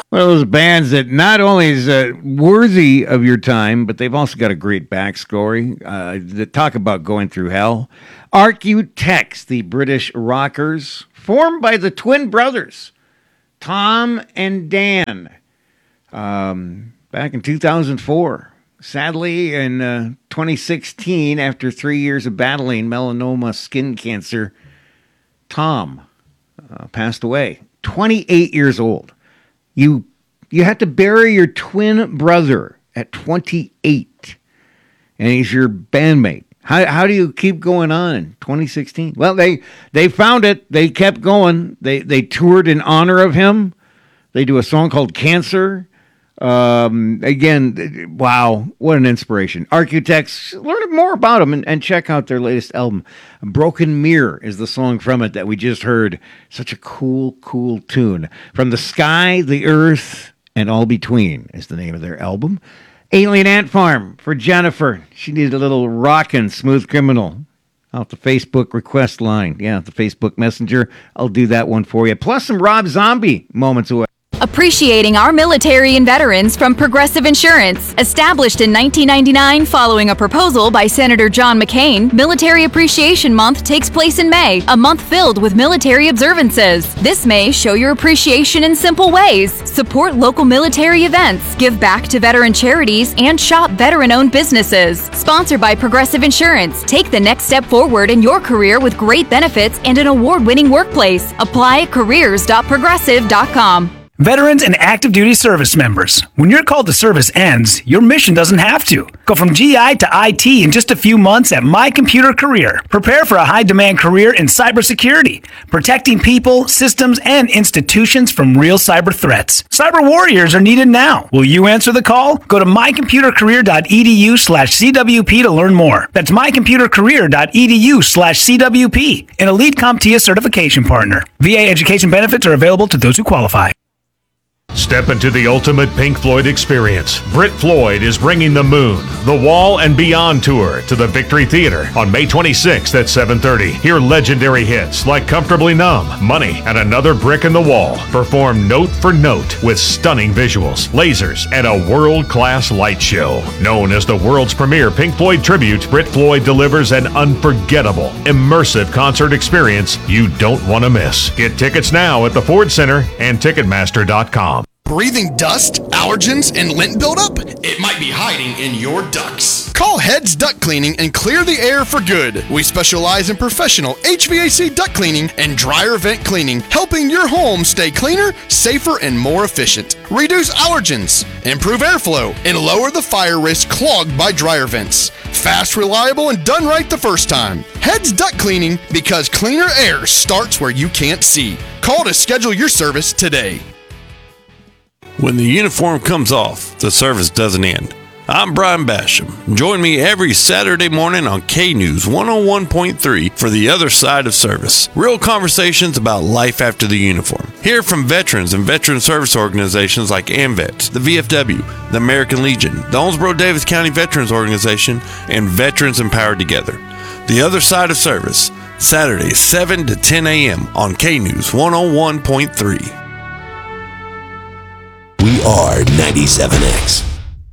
One of those bands that not only is worthy of your time, but they've also got a great backstory. That talk about going through hell. Architects, the British rockers, formed by the twin brothers, Tom and Dan, back in 2004. Sadly, in 2016, after 3 years of battling melanoma skin cancer, Tom passed away, 28 years old. You had to bury your twin brother at 28, and he's your bandmate. How do you keep going on in 2016? Well, they found it. They kept going. They toured in honor of him. They do a song called Cancer. Again, wow, what an inspiration. Architects, learn more about them and check out their latest album. Broken Mirror is the song from it that we just heard. Such a cool tune. From the Sky, the Earth, and All Between is the name of their album. Alien Ant Farm for Jennifer. She needed a little rockin' Smooth Criminal. Out the Facebook request line. Yeah, the Facebook Messenger. I'll do that one for you. Plus some Rob Zombie moments away. Appreciating our military and veterans from Progressive Insurance. Established in 1999 following a proposal by Senator John McCain, Military Appreciation Month takes place in May, a month filled with military observances. This May, show your appreciation in simple ways. Support local military events, give back to veteran charities, and shop veteran-owned businesses. Sponsored by Progressive Insurance. Take the next step forward in your career with great benefits and an award-winning workplace. Apply at careers.progressive.com. Veterans and active duty service members, when your call to service ends, your mission doesn't have to. Go from GI to IT in just a few months at My Computer Career. Prepare for a high-demand career in cybersecurity, protecting people, systems, and institutions from real cyber threats. Cyber warriors are needed now. Will you answer the call? Go to mycomputercareer.edu/CWP to learn more. That's mycomputercareer.edu/CWP, an elite CompTIA certification partner. VA education benefits are available to those who qualify. Step into the ultimate Pink Floyd experience. Brit Floyd is bringing The Moon, The Wall, and Beyond tour to the Victory Theater on May 26th at 7:30. Hear legendary hits like Comfortably Numb, Money, and Another Brick in the Wall, performed note for note with stunning visuals, lasers, and a world-class light show. Known as the world's premier Pink Floyd tribute, Brit Floyd delivers an unforgettable, immersive concert experience you don't want to miss. Get tickets now at the Ford Center and Ticketmaster.com. Breathing dust, allergens, and lint buildup? It might be hiding in your ducts. Call Heads Duct Cleaning and clear the air for good. We specialize in professional HVAC duct cleaning and dryer vent cleaning, helping your home stay cleaner, safer, and more efficient. Reduce allergens, improve airflow, and lower the fire risk clogged by dryer vents. Fast, reliable, and done right the first time. Heads Duct Cleaning, because cleaner air starts where you can't see. Call to schedule your service today. When the uniform comes off, the service doesn't end. I'm Brian Basham. Join me every Saturday morning on K-News 101.3 for The Other Side of Service. Real conversations about life after the uniform. Hear from veterans and veteran service organizations like AMVETS, the VFW, the American Legion, the Owensboro-Davis County Veterans Organization, and Veterans Empowered Together. The Other Side of Service, Saturdays 7 to 10 a.m. on K-News 101.3. We are 97X.